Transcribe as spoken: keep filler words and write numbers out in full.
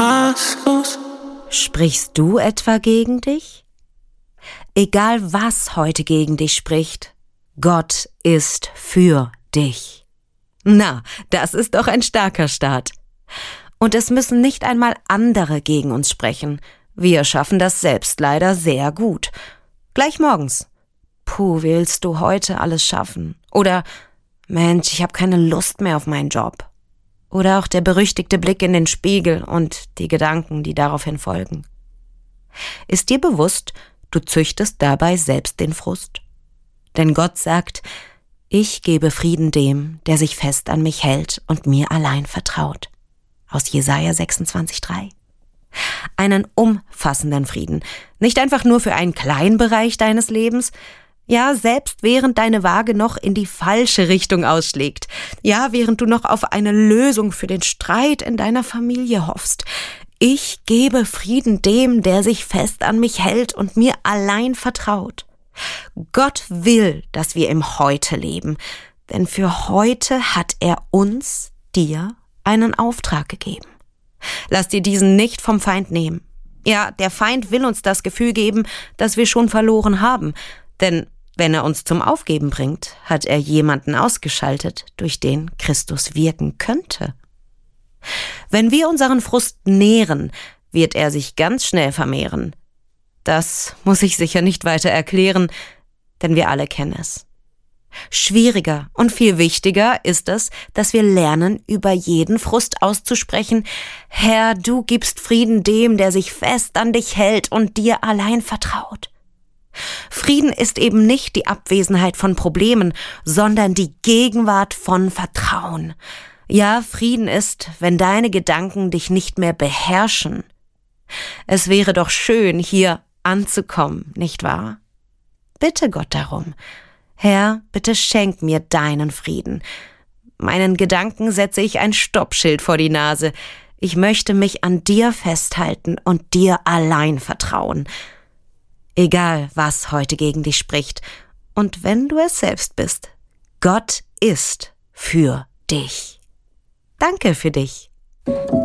maßlos. Sprichst du etwa gegen dich? Egal was heute gegen dich spricht, Gott ist für dich. Na, das ist doch ein starker Start. Und es müssen nicht einmal andere gegen uns sprechen. Wir schaffen das selbst leider sehr gut. Gleich morgens. Puh, willst du heute alles schaffen? Oder Mensch, ich habe keine Lust mehr auf meinen Job. Oder auch der berüchtigte Blick in den Spiegel und die Gedanken, die daraufhin folgen. Ist dir bewusst, du züchtest dabei selbst den Frust? Denn Gott sagt, ich gebe Frieden dem, der sich fest an mich hält und mir allein vertraut. Aus Jesaja sechsundzwanzig drei. Einen umfassenden Frieden. Nicht einfach nur für einen kleinen Bereich deines Lebens. Ja, selbst während deine Waage noch in die falsche Richtung ausschlägt. Ja, während du noch auf eine Lösung für den Streit in deiner Familie hoffst. Ich gebe Frieden dem, der sich fest an mich hält und mir allein vertraut. Gott will, dass wir im Heute leben, denn für heute hat er uns, dir, einen Auftrag gegeben. Lass dir diesen nicht vom Feind nehmen. Ja, der Feind will uns das Gefühl geben, dass wir schon verloren haben, denn wenn er uns zum Aufgeben bringt, hat er jemanden ausgeschaltet, durch den Christus wirken könnte. Wenn wir unseren Frust nähren, wird er sich ganz schnell vermehren. Das muss ich sicher nicht weiter erklären, denn wir alle kennen es. Schwieriger und viel wichtiger ist es, dass wir lernen, über jeden Frust auszusprechen: Herr, du gibst Frieden dem, der sich fest an dich hält und dir allein vertraut. Frieden ist eben nicht die Abwesenheit von Problemen, sondern die Gegenwart von Vertrauen. Ja, Frieden ist, wenn deine Gedanken dich nicht mehr beherrschen. Es wäre doch schön, hier anzukommen, nicht wahr? Bitte Gott darum. Herr, bitte schenk mir deinen Frieden. Meinen Gedanken setze ich ein Stoppschild vor die Nase. Ich möchte mich an dir festhalten und dir allein vertrauen. Egal, was heute gegen dich spricht. Und wenn du es selbst bist, Gott ist für dich. Danke für dich.